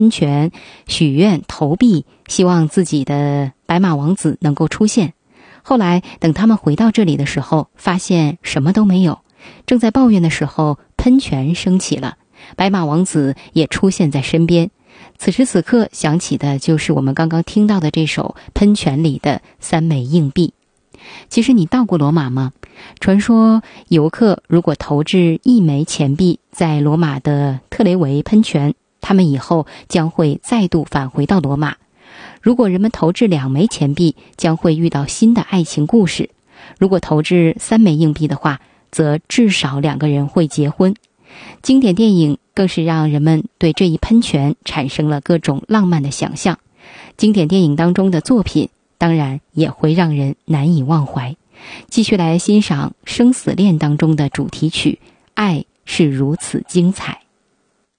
喷泉许愿投币，希望自己的白马王子能够出现。后来等他们回到这里的时候，发现什么都没有。正在抱怨的时候，喷泉升起了，白马王子也出现在身边。此时此刻想起的就是我们刚刚听到的这首喷泉里的3枚硬币。其实你到过罗马吗？传说游客如果投掷1枚钱币在罗马的特雷维喷泉，他们以后将会再度返回到罗马。如果人们投掷2枚钱币，将会遇到新的爱情故事。如果投掷3枚硬币的话，则至少2个人会结婚。经典电影更是让人们对这一喷泉产生了各种浪漫的想象。经典电影当中的作品当然也会让人难以忘怀。继续来欣赏《生死恋》当中的主题曲《爱是如此精彩》。